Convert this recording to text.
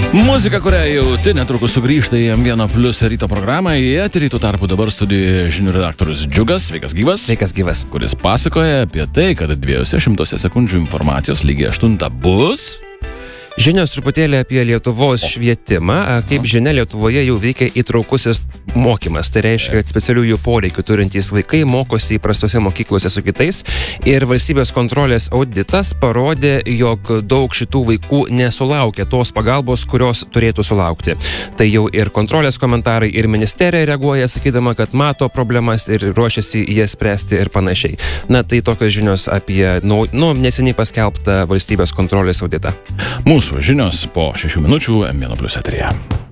Muzika, kurią jau netrukus sugrįžta į M1 Plus ryto programą, į eterį, tuo tarpu dabar studijoje žinių redaktorius Džiugas, sveikas gyvas. Sveikas gyvas. Kuris pasakoja apie tai, kad 200 sekundžių informacijos lygiai 8 bus. Žinios truputėlį apie Lietuvos švietimą. Kaip žinia, Lietuvoje jau veikia įtraukusis mokymas. Tai reiškia, kad specialiųjų poreikių turintys vaikai mokosi įprastose mokyklose su kitais. Ir valstybės kontrolės auditas parodė, jog daug šitų vaikų nesulaukia tos pagalbos, kurios turėtų sulaukti. Tai jau ir kontrolės komentarai, ir ministerija reaguoja, sakydama, kad mato problemas ir ruošiasi jas spręsti ir panašiai. Na, tai tokios žinios apie neseniai paskelbtą valstybės kontrolės auditą. Mūsų žinios po 6 minučių M1 Plus eteryje.